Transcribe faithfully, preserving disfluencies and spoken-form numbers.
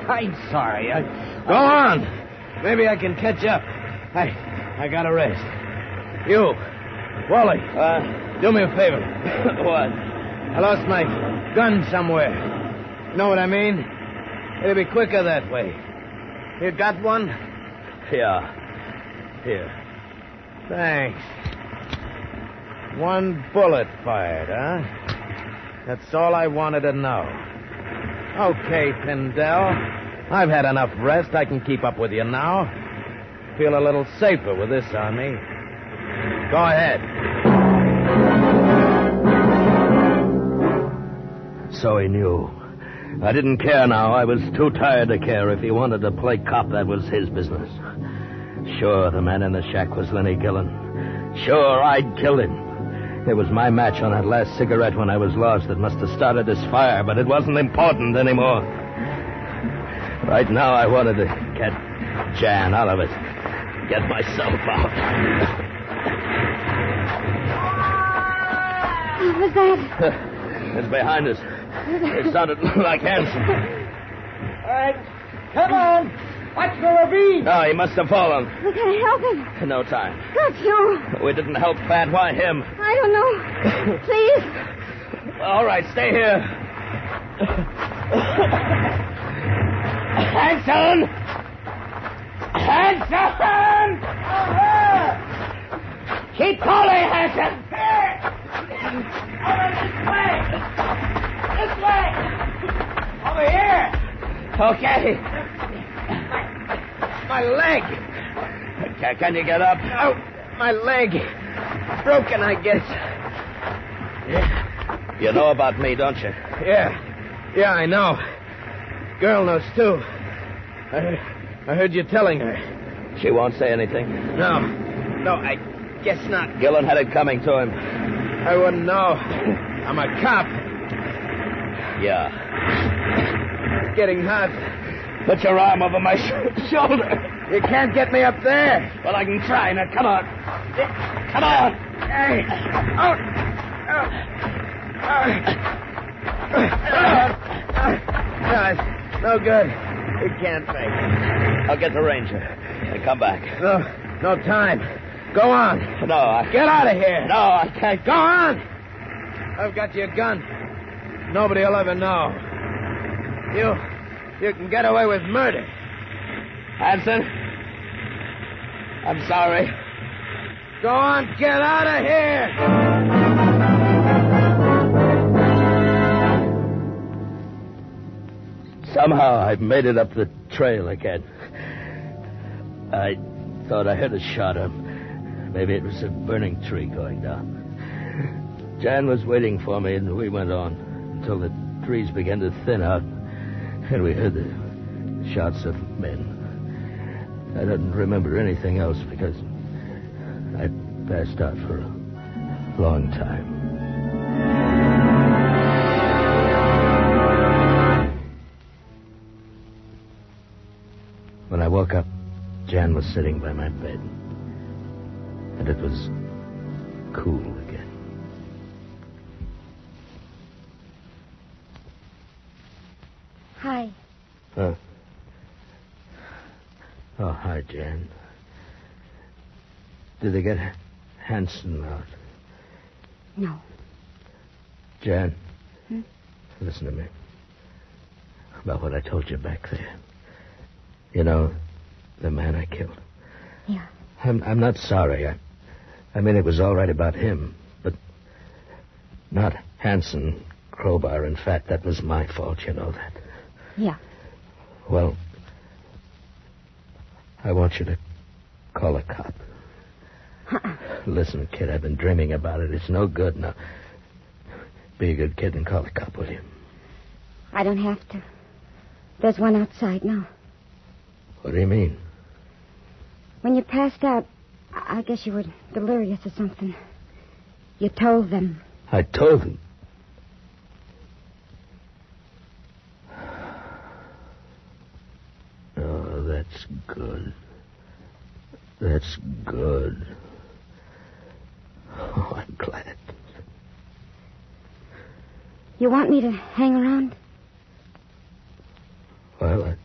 I'm sorry. I... Go on. Maybe I can catch up. I I gotta rest. You, Wally, uh, do me a favor. What? I lost my gun somewhere. You know what I mean? It'll be quicker that way. You got one? Yeah. Here. Thanks. One bullet fired, huh? That's all I wanted to know. Okay, Pindell. I've had enough rest. I can keep up with you now. Feel a little safer with this on me. Go ahead. So he knew. I didn't care now. I was too tired to care. If he wanted to play cop, that was his business. Sure, the man in the shack was Lenny Gillen. Sure, I'd killed him. It was my match on that last cigarette when I was lost that must have started this fire, but it wasn't important anymore. Right now, I wanted to get Jan out of it. Get myself out. What was that? It's behind us. It sounded like Hanson. All right, come on. Watch the ravine. No, he must have fallen. We gotta help him. No time. Got you. We didn't help Pat. Why him? I don't know. Please. All right, stay here. Hanson! Hanson! Keep calling, Hanson! Over this way. This way. Over here. Okay. My leg. Can, can you get up? Oh, my leg. Broken, I guess. Yeah. You know about me, don't you? Yeah. Yeah, I know. Girl knows, too. I, I heard you telling her. She won't say anything? No. No, I guess not. Gillen had it coming to him. I wouldn't know. I'm a cop. Yeah. It's getting hot. Put your arm over my sh- shoulder. You can't get me up there. Well, I can try. Now, come on. Come on. Hey. Oh. Oh. Oh. No, it's no good. You can't make it. I'll get the ranger and come back. No, no time. Go on. No, I... Get out of here. No, I can't. Go on. I've got your gun. Nobody will ever know. You... You can get away with murder. Hanson? I'm sorry. Go on, get out of here! Somehow I've made it up the trail again. I thought I heard a shot. Or maybe it was a burning tree going down. Jan was waiting for me, and we went on until the trees began to thin out. And we heard the shots of men. I don't remember anything else because I passed out for a long time. When I woke up, Jan was sitting by my bed. And it was cool again. Hi. Huh? Oh, hi, Jan. Did they get Hanson out? No. Jan, hmm? Listen to me. About what I told you back there. You know, the man I killed. Yeah. I'm, I'm not sorry. I, I mean, it was all right about him, but not Hanson, Crowbar. In fact, that was my fault, you know that. Yeah. Well, I want you to call a cop. Uh-uh. Listen, kid, I've been dreaming about it. It's no good now. Be a good kid and call a cop, will you? I don't have to. There's one outside now. What do you mean? When you passed out, I guess you were delirious or something. You told them. I told them? Oh, that's good. That's good. Oh, I'm glad. You want me to hang around?